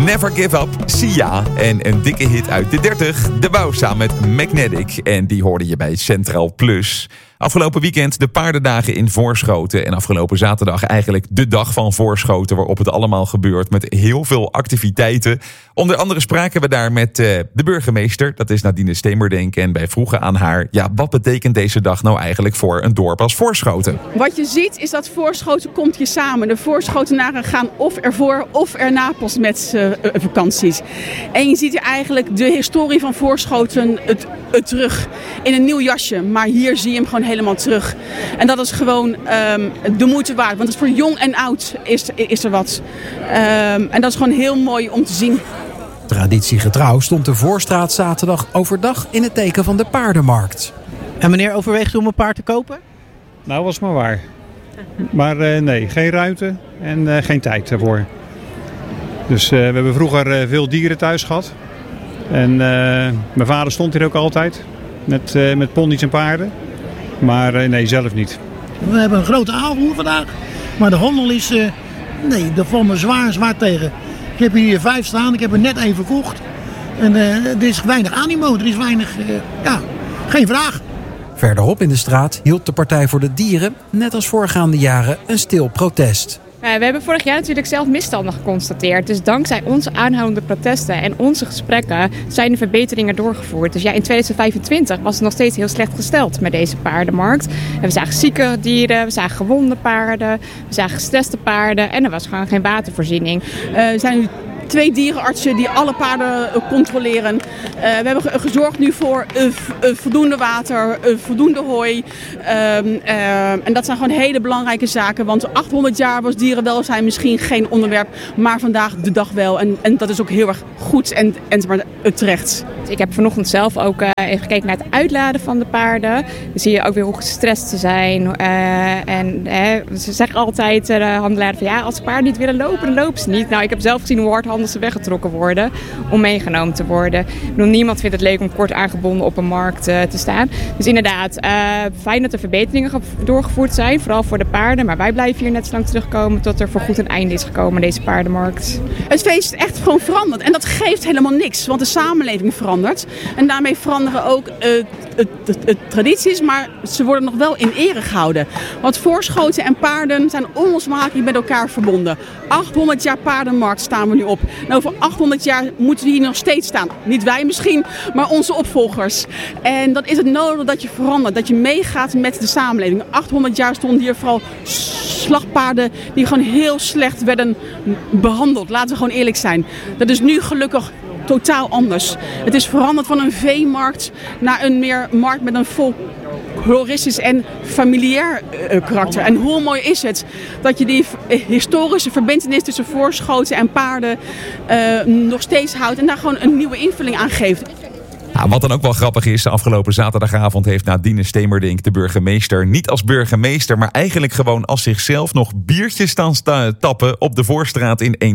Never Give Up, Sia en een dikke hit uit de 30. De Bouw samen met Magnetic en die hoorde je bij Centraal Plus. Afgelopen weekend de paardendagen in Voorschoten en afgelopen zaterdag eigenlijk de dag van Voorschoten waarop het allemaal gebeurt met heel veel activiteiten. Onder andere spraken we daar met de burgemeester, dat is Nadine Stemerdenk, en wij vroegen aan haar, ja, wat betekent deze dag nou eigenlijk voor een dorp als Voorschoten? Wat je ziet is dat Voorschoten komt hier samen. De Voorschotenaren gaan of ervoor of erna pas met vakanties. En je ziet hier eigenlijk de historie van Voorschoten het terug in een nieuw jasje. Maar hier zie je hem gewoon helemaal terug. En dat is gewoon de moeite waard. Want het voor jong en oud is er wat. En dat is gewoon heel mooi om te zien. Traditiegetrouw stond de Voorstraat zaterdag overdag in het teken van de paardenmarkt. En meneer, overweegt u om een paard te kopen? Nou, was maar waar. Maar nee, geen ruimte en geen tijd ervoor. Dus we hebben vroeger veel dieren thuis gehad. En mijn vader stond hier ook altijd. Met ponies en paarden. Maar nee, zelf niet. We hebben een grote aanvoer vandaag. Maar de handel is... nee, daar valt me zwaar tegen. Ik heb hier 5 staan. Ik heb er net 1 verkocht. En er is weinig animo. Er is weinig... geen vraag. Verderop in de straat hield de Partij voor de Dieren, net als voorgaande jaren, een stil protest. We hebben vorig jaar natuurlijk zelf misstanden geconstateerd. Dus dankzij onze aanhoudende protesten en onze gesprekken zijn de verbeteringen doorgevoerd. Dus ja, in 2025 was het nog steeds heel slecht gesteld met deze paardenmarkt. En we zagen zieke dieren, we zagen gewonde paarden, we zagen gestreste paarden en er was gewoon geen watervoorziening. Er zijn nu 2 dierenartsen die alle paarden controleren. We hebben gezorgd nu voor voldoende water, voldoende hooi. En dat zijn gewoon hele belangrijke zaken. Want 800 jaar was dierenwelzijn misschien geen onderwerp. Maar vandaag de dag wel. En dat is ook heel erg goed en terecht. Ik heb vanochtend zelf ook even gekeken naar het uitladen van de paarden. Dan zie je ook weer hoe gestrest ze zijn. Ze zeggen altijd, de handelaren, van ja, als paarden niet willen lopen, dan lopen ze niet. Nou, ik heb zelf gezien hoe hardhandig ze weggetrokken worden om meegenomen te worden. Ik bedoel, niemand vindt het leuk om kort aangebonden op een markt te staan. Dus inderdaad, fijn dat er verbeteringen doorgevoerd zijn, vooral voor de paarden. Maar wij blijven hier net zo lang terugkomen tot er voorgoed een einde is gekomen aan deze paardenmarkt. Het feest is echt gewoon veranderd. En dat geeft helemaal niks, want de samenleving verandert. En daarmee veranderen ook tradities, maar ze worden nog wel in ere gehouden. Want Voorschoten en paarden zijn onlosmakelijk met elkaar verbonden. 800 jaar paardenmarkt staan we nu op. En over 800 jaar moeten we hier nog steeds staan. Niet wij misschien, maar onze opvolgers. En dan is het nodig dat je verandert, dat je meegaat met de samenleving. 800 jaar stonden hier vooral slagpaarden die gewoon heel slecht werden behandeld. Laten we gewoon eerlijk zijn. Dat is nu gelukkig totaal anders. Het is veranderd van een veemarkt naar een meer markt met een folkloristisch en familiair karakter. En hoe mooi is het dat je die historische verbintenis tussen Voorschoten en paarden nog steeds houdt en daar gewoon een nieuwe invulling aan geeft. Nou, wat dan ook wel grappig is, afgelopen zaterdagavond heeft Nadine Stemerdenk, de burgemeester, niet als burgemeester, maar eigenlijk gewoon als zichzelf nog biertjes staan tappen op de Voorstraat in een